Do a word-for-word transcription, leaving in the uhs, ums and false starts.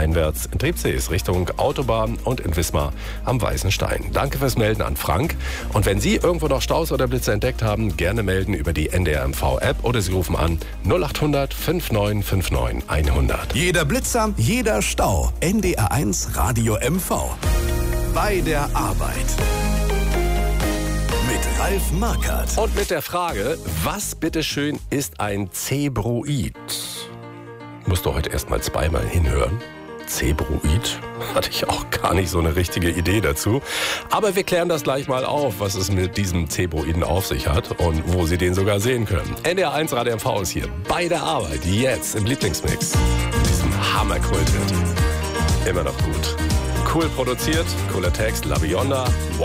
einwärts in Trepsees Richtung Autobahn und in Wismar am Weißen Stein. Danke fürs Melden an Frank. Und wenn Sie irgendwo noch Staus oder Blitze entdeckt haben, gerne melden über die N D R M V-App oder Sie rufen an null acht hundert neunundfünfzig neunundfünfzig hundert. Jeder Blitzer, jeder Stau. N D R eins Radio M V. Bei der Arbeit. Mit Ralf Markert. Und mit der Frage, was bitteschön ist ein Zebroid? Musst du heute erst mal zweimal hinhören. Zebroid? Hatte ich auch gar nicht so eine richtige Idee dazu. Aber wir klären das gleich mal auf, was es mit diesem Zebroiden auf sich hat und wo Sie den sogar sehen können. N D R eins Radio M V ist hier bei der Arbeit, jetzt im Lieblingsmix. Diesem Hammerkult. Immer noch gut. Cool produziert, cooler Text, La Bionda.